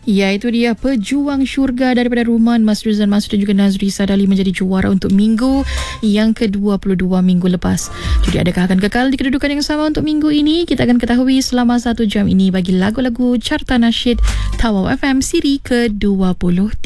Ya, itu dia Pejuang Syurga daripada Ruman Mas Rizal Masud dan juga Nazri Sadali menjadi juara untuk minggu yang ke-22 minggu lepas. Jadi adakah akan kekal di kedudukan yang sama untuk minggu ini? Kita akan ketahui selama 1 jam ini bagi lagu-lagu Carta Nasyid Tawau FM siri ke-23.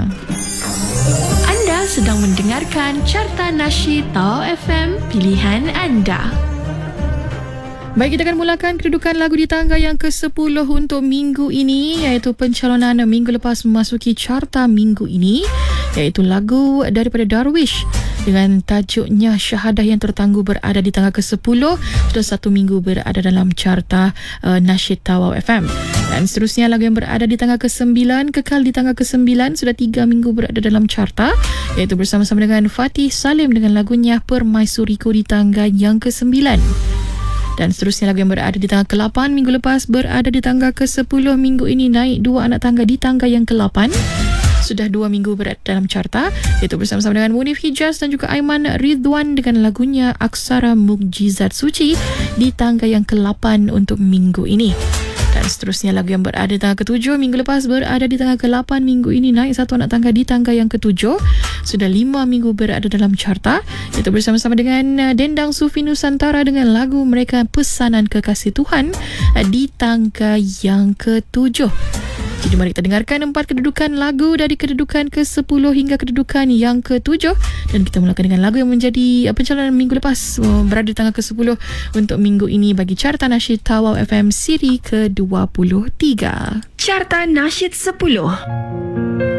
Anda sedang mendengarkan Carta Nasyid Tawau FM, pilihan anda. Baik, kita akan mulakan kedudukan lagu di tangga yang ke-10 untuk minggu ini, iaitu pencalonan minggu lepas memasuki carta minggu ini, iaitu lagu daripada Darwish dengan tajuknya Syahadah yang Tertangguh berada di tangga ke-10, sudah 1 minggu berada dalam carta Nasyid Tawau FM. Dan seterusnya lagu yang berada di tangga ke-9 kekal di tangga ke-9, sudah 3 minggu berada dalam carta, iaitu bersama-sama dengan Fatih Salim dengan lagunya Permaisuriku di tangga yang ke-9. Dan seterusnya lagu yang berada di tangga ke-8 minggu lepas berada di tangga ke-10 minggu ini, naik 2 anak tangga di tangga yang ke-8. Sudah 2 minggu berada dalam carta, iaitu bersama-sama dengan Munif Hijaz dan juga Aiman Ridwan dengan lagunya Aksara Mukjizat Suci di tangga yang ke-8 untuk minggu ini. Dan seterusnya lagu yang berada di tangga ke-7 minggu lepas berada di tangga ke-8 minggu ini, naik 1 anak tangga di tangga yang ke-7. Sudah 5 minggu berada dalam carta, itu bersama-sama dengan Dendang Sufi Nusantara dengan lagu mereka Pesanan Kekasih Tuhan di tangga yang ke-7. Jadi mari kita dengarkan 4 kedudukan lagu dari kedudukan ke-10 hingga kedudukan yang ke-7, dan kita mulakan dengan lagu yang menjadi pencalonan minggu lepas berada di tangga ke-10 untuk minggu ini bagi Carta Nasyid Tawau FM siri ke-23. Carta Nasyid 10.